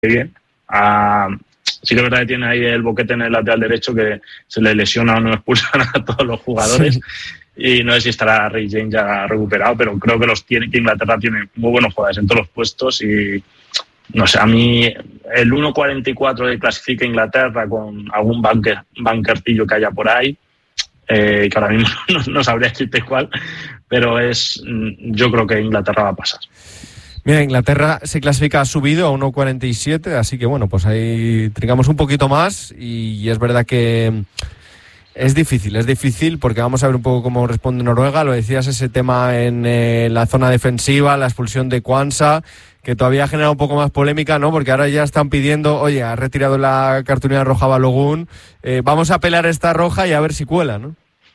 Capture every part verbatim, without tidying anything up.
bien. Ah, sí que es verdad que tiene ahí el boquete en el lateral derecho que se le lesiona o no expulsan a todos los jugadores. Sí. Y no sé si estará Ray James ya recuperado, pero creo que los tiene, que Inglaterra tiene muy buenos jugadores en todos los puestos y no sé, a mí el uno cuarenta y cuatro de clasifica Inglaterra con algún banker, bankercillo que haya por ahí, eh, que ahora mismo no, no sabría decirte cuál, pero es yo creo que Inglaterra va a pasar. Mira, Inglaterra se clasifica, ha subido a uno cuarenta y siete, así que bueno, pues ahí trincamos un poquito más y es verdad que es difícil, es difícil porque vamos a ver un poco cómo responde Noruega. Lo decías, ese tema en eh, la zona defensiva, la expulsión de Quansah, que todavía genera un poco más polémica, ¿no? Porque ahora ya están pidiendo, oye, ha retirado la cartulina roja Balogun, eh, vamos a apelar esta roja y a ver si cuela, ¿no?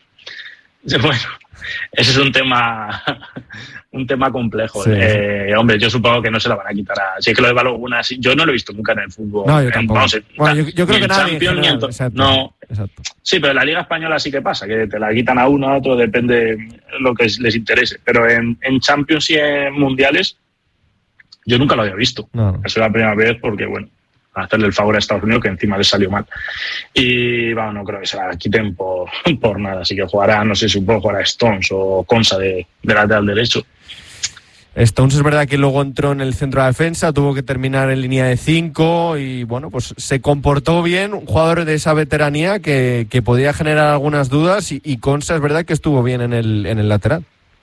Bueno, ese es un tema un tema complejo. Sí, eh, sí. Hombre, yo supongo que no se la van a quitar a... Si es que lo de Balogun así, yo no lo he visto nunca en el fútbol. No, yo tampoco. En, vamos, bueno, yo, yo creo que nadie. Champions, general, to... exacto, no. Exacto. Sí, pero en la Liga Española sí que pasa, que te la quitan a uno, a otro, depende de lo que les interese. Pero en, en Champions y en Mundiales yo nunca lo había visto. No, no. Esa es la primera vez porque, bueno, a hacerle el favor a Estados Unidos, que encima les salió mal. Y, bueno, no creo que se la quiten por, por nada. Así que jugará, no sé, supongo jugará Stones o Quansah de, de lateral derecho. Stones es verdad que luego entró en el centro de defensa, tuvo que terminar en línea de cinco y, bueno, pues se comportó bien. Un jugador de esa veteranía que, que podía generar algunas dudas y, y Quansah es verdad que estuvo bien en el, en el lateral.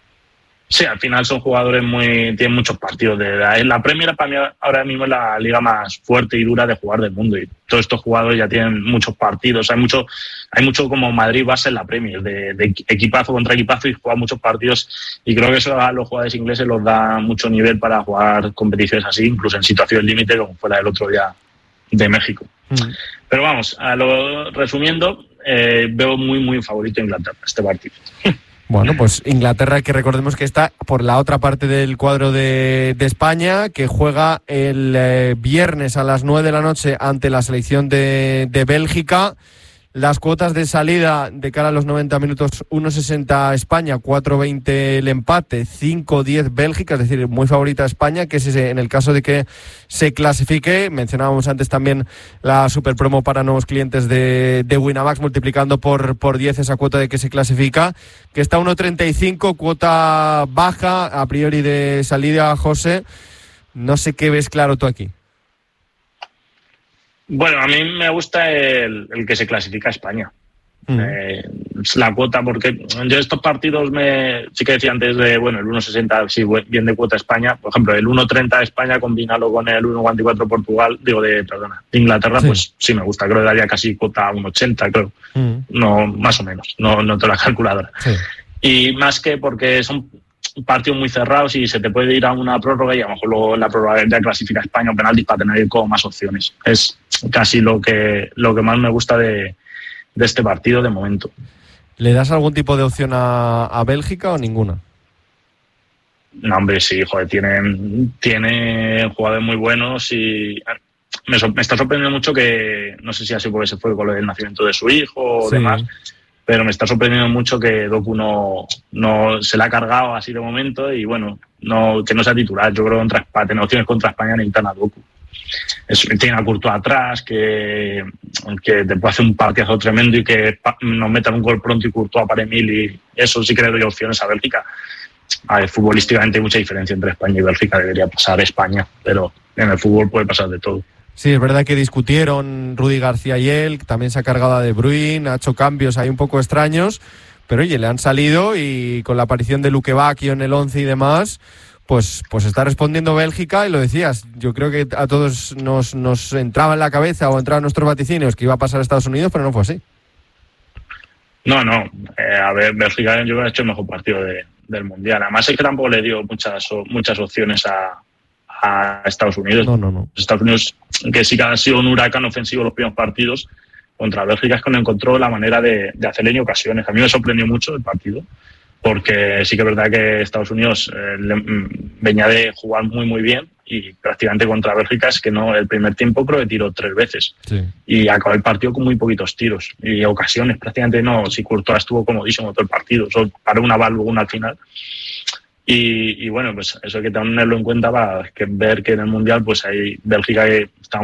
Sí, al final son jugadores muy... tienen muchos partidos. De edad. En la Premier para mí ahora mismo es la liga más fuerte y dura de jugar del mundo y todos estos jugadores ya tienen muchos partidos. Hay mucho hay mucho como Madrid base en la Premier, de, de equipazo contra equipazo y jugar muchos partidos y creo que eso a los jugadores ingleses los da mucho nivel para jugar competiciones así, incluso en situaciones límite como fuera el otro día de México. Mm. Pero vamos, a lo, resumiendo, eh, veo muy muy favorito a Inglaterra este partido. Bueno, pues Inglaterra, que recordemos que está por la otra parte del cuadro de, de España, que juega el eh, viernes a las nueve de la noche ante la selección de, de Bélgica. Las cuotas de salida de cara a los noventa minutos, uno sesenta España, cuatro veinte el empate, cinco diez Bélgica, es decir, muy favorita España, que es ese, en el caso de que se clasifique. Mencionábamos antes también la super promo para nuevos clientes de, de Winamax, multiplicando por, por diez esa cuota de que se clasifica, que está a uno treinta y cinco, cuota baja a priori de salida, José. No sé qué ves claro tú aquí. Bueno, a mí me gusta el, el que se clasifica a España. Mm. Eh, la cuota, porque yo estos partidos me sí que decía antes de, bueno, el uno sesenta, sí, bien de cuota España. Por ejemplo, el uno treinta de España, combinarlo con el uno cuarenta y cuatro Portugal, digo, de, perdona, de Inglaterra, sí. Pues sí me gusta. Creo que daría casi cuota uno ochenta, creo. Mm. No, más o menos, no, no te la calculadora. Sí. Y más que porque son partidos muy cerrados y se te puede ir a una prórroga y a lo mejor luego en la prórroga ya clasifica a España o penaltis para tener como más opciones. Es casi lo que lo que más me gusta de, de este partido de momento. ¿Le das algún tipo de opción a, a Bélgica o ninguna? No, hombre, sí, joder, tienen, tienen jugadores muy buenos y me, me está sorprendiendo mucho que, no sé si así porque se fue con el nacimiento de su hijo o sí. demás, pero me está sorprendiendo mucho que Doku no, no se la ha cargado así de momento y bueno, no que no sea titular. Yo creo que contra, para tener opciones contra España necesitan a Doku. Es, tiene a Courtois atrás, que, que te puede hacer un partidazo tremendo y que nos metan un gol pronto y Courtois para Emil y eso sí que le doy opciones a Bélgica. A ver, futbolísticamente hay mucha diferencia entre España y Bélgica, debería pasar España, pero en el fútbol puede pasar de todo. Sí, es verdad que discutieron Rudy García y él, también se ha cargado a De Bruyne, ha hecho cambios ahí un poco extraños, pero oye, le han salido y con la aparición de Luque Bacchio en el once y demás, pues, pues está respondiendo Bélgica y lo decías, yo creo que a todos nos, nos entraba en la cabeza o entraba en nuestros vaticinios que iba a pasar a Estados Unidos, pero no fue así. No, no, eh, a ver, Bélgica yo creo que ha hecho el mejor partido de, del Mundial, además es que tampoco le dio muchas, muchas opciones a a Estados Unidos. No, no, no. Estados Unidos, que sí que ha sido un huracán ofensivo los primeros partidos, contra Bélgica es cuando encontró la manera de, de hacerle en ocasiones. A mí me sorprendió mucho el partido, porque sí que es verdad que Estados Unidos eh, le, venía de jugar muy, muy bien y prácticamente contra Bélgica es que no, el primer tiempo creo que tiró tres veces. Sí. Y acabó el partido con muy poquitos tiros y ocasiones prácticamente no. Si Courtois estuvo comodísimo todo el partido, solo paró una válvula al final. Y, y bueno, pues eso hay que tenerlo en cuenta para que ver que en el Mundial pues hay Bélgica que está